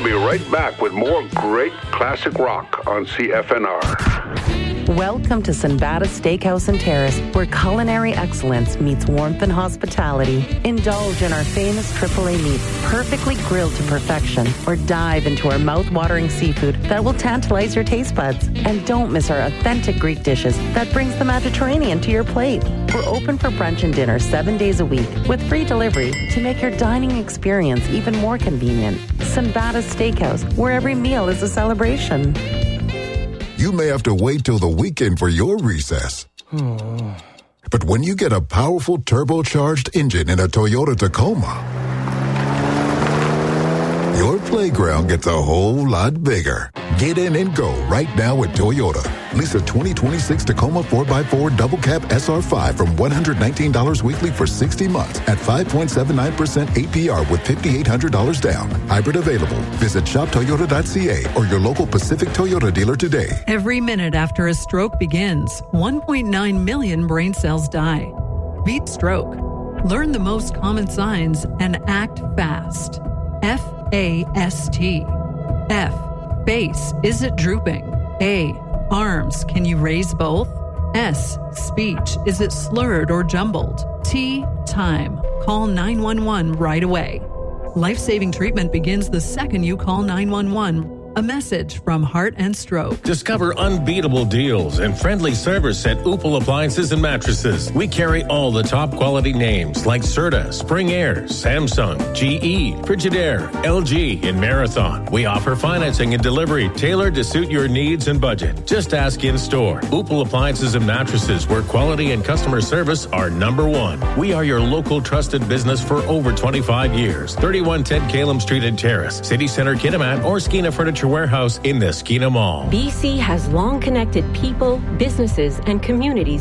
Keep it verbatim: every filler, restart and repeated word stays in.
We'll be right back with more great classic rock on C F N R. Welcome to Sinbada Steakhouse and Terrace, where culinary excellence meets warmth and hospitality. Indulge in our famous triple A meats, perfectly grilled to perfection, or dive into our mouth-watering seafood that will tantalize your taste buds. And don't miss our authentic Greek dishes that brings the Mediterranean to your plate. We're open for brunch and dinner seven days a week with free delivery to make your dining experience even more convenient. Sinbada Steakhouse, where every meal is a celebration. You may have to wait till the weekend for your recess. But when you get a powerful turbocharged engine in a Toyota Tacoma, your playground gets a whole lot bigger. Get in and go right now at Toyota. Lease a twenty twenty-six Tacoma four by four Double Cab S R five from one hundred nineteen dollars weekly for sixty months at five point seven nine percent A P R with five thousand eight hundred dollars down. Hybrid available. Visit shop toyota dot c a or your local Pacific Toyota dealer today. Every minute after a stroke begins, one point nine million brain cells die. Beat stroke. Learn the most common signs and act fast. F A S T. F. Face. Is it drooping? A. Arms. Can you raise both? S. Speech. Is it slurred or jumbled? T. Time. Call nine one one right away. Life-saving treatment begins the second you call nine one one. A message from Heart and Stroke. Discover unbeatable deals and friendly service at Upal Appliances and Mattresses. We carry all the top quality names like Serta, Spring Air, Samsung, G E, Frigidaire, L G, and Marathon. We offer financing and delivery tailored to suit your needs and budget. Just ask in store. Upal Appliances and Mattresses, where quality and customer service are number one. We are your local trusted business for over twenty-five years. thirty-one ten Calum Street and Terrace, City Center, Kitimat, or Skeena Furniture Warehouse in the Skeena Mall. B C has long connected people, businesses, and communities